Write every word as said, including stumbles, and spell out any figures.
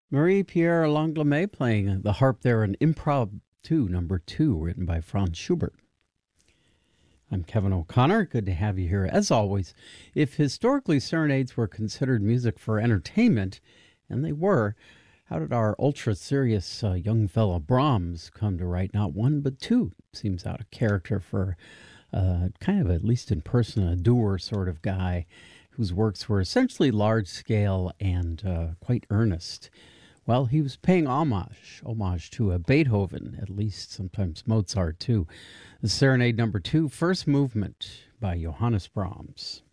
Marie-Pierre Langlois playing the harp there in Improv two, number two, written by Franz Schubert. I'm Kevin O'Connor. Good to have you here. As always, if historically serenades were considered music for entertainment, and they were, how did our ultra-serious uh, young fella Brahms come to write not one but two? Seems out of character for uh, kind of, at least in person, a doer sort of guy whose works were essentially large-scale and uh, quite earnest. Well, he was paying homage, homage to a Beethoven, at least sometimes Mozart too. The Serenade number two, first movement by Johannes Brahms.